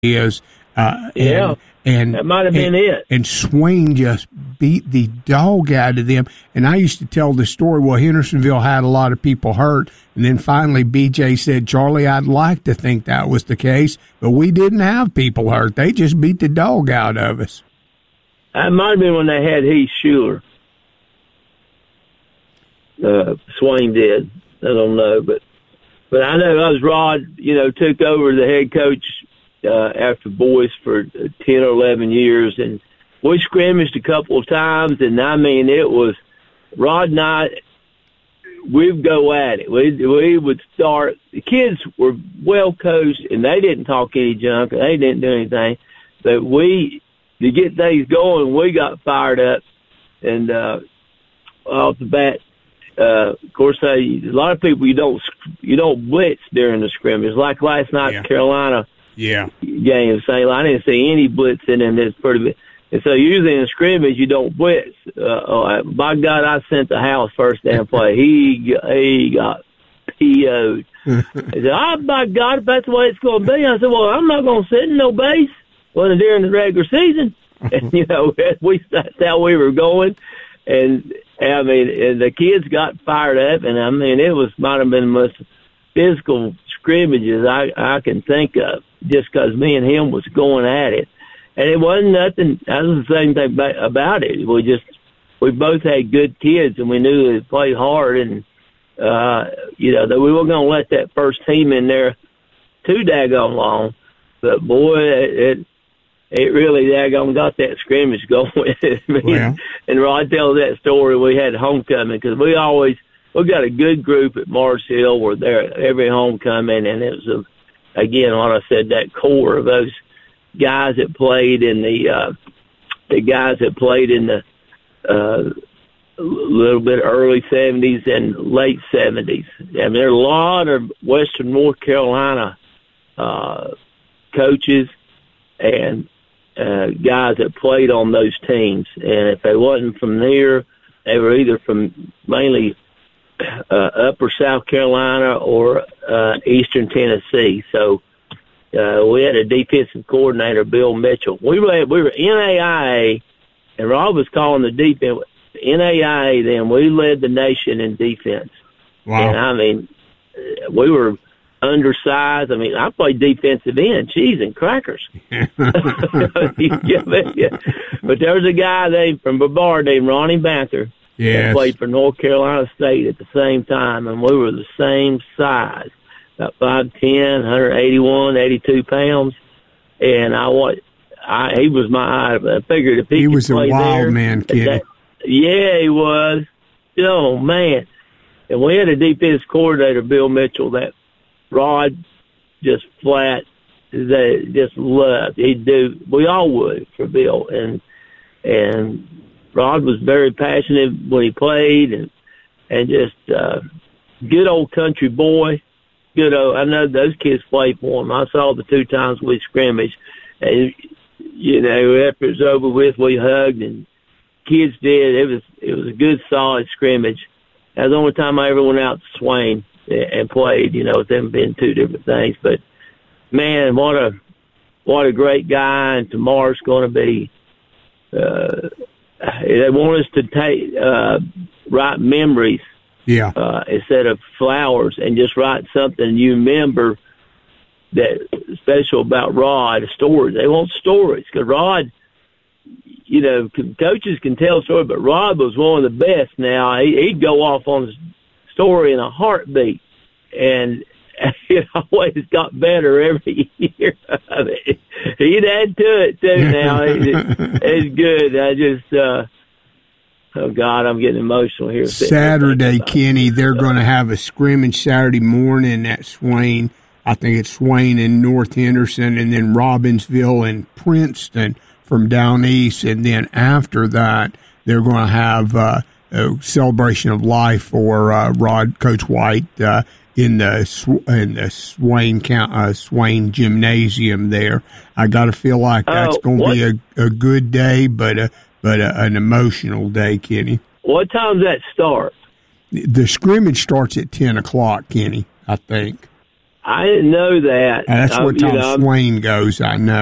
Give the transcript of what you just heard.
is. Yeah. And that might have been it. And Swain just beat the dog out of them. And I used to tell the story, well, Hendersonville had a lot of people hurt. And then finally BJ said, Charlie, I'd like to think that was the case, but we didn't have people hurt. They just beat the dog out of us. That might have been when they had Heath Schuler. Swain did. I don't know, but I know Rod, took over the head coach after Boyce for 10 or 11 years, and we scrimmaged a couple of times, and I mean, it was Rod and I, we'd go at it. We would start. The kids were well coached, and they didn't talk any junk. They didn't do anything, but to get things going, we got fired up, and off the bat. Of course, a lot of people you don't blitz during the scrimmage. Like last night's Carolina game, saying I didn't see any blitzing, and it's pretty big. And so usually in a scrimmage you don't blitz. By God, I sent the house first down play. He got PO'd. I said, "Oh my God, if that's the way it's going to be," I said, "Well, I'm not going to sit in no base during the regular season." And that's how we were going. And I mean, and the kids got fired up, and I mean, might have been the most physical scrimmages I can think of, just because me and him was going at it, and it wasn't nothing. That was the same thing about it. We both had good kids, and we knew they played hard, and that we weren't going to let that first team in there too daggone long. But boy, it really daggone got that scrimmage going. And Rod tells that story. We had homecoming because we got a good group at Mars Hill. We're there every homecoming, and it was again, what I said, that core of those guys that played in the guys that played in the little bit early 70s and late 70s. I mean, there are a lot of Western North Carolina coaches and guys that played on those teams, and if they wasn't from there, they were either from mainly upper South Carolina or eastern Tennessee. So we had a defensive coordinator, Bill Mitchell. We were NAIA, and Rob was calling the defense. NAIA, then we led the nation in defense. Wow. And I mean, we were undersized. I mean, I played defensive end. Cheese and crackers. But there was a guy from Brevard named Ronnie Banther. Yes. Played for North Carolina State at the same time, and we were the same size, about 5'10", 181, 82 pounds. And he was my idol. I figured if he was a wild man, kid. Yeah, he was. Oh man! And we had a defense coordinator, Bill Mitchell, that Rod just flat, they just loved. He'd do. We all would for Bill, and Rod was very passionate when he played, and just good old country boy. Good old. I know those kids played for him. I saw the 2 times we scrimmaged, and after it was over with, we hugged, and kids did. It was a good solid scrimmage. That was the only time I ever went out to Swain and played, with them being 2 different things. But man, what a great guy! And tomorrow's going to be. They want us to write memories, instead of flowers, and just write something you remember that special about Rod. Stories. They want stories because Rod. Coaches can tell stories, but Rod was one of the best. Now he'd go off on a story in a heartbeat, and it always got better every year. He'd add to it too. Now it's good. I just, oh God, I'm getting emotional here. Saturday, Kenny, they're going to have a scrimmage Saturday morning at Swain. I think it's Swain and North Henderson, and then Robbinsville and Princeton from down east, and then after that, they're going to have a celebration of life for Coach White in the Swain Gymnasium there. I got to feel like that's going to be a good day, but an emotional day, Kenny. What time does that start? The scrimmage starts at 10 o'clock, Kenny, I think. I didn't know that. That's where Tom you know, Swain goes, I know.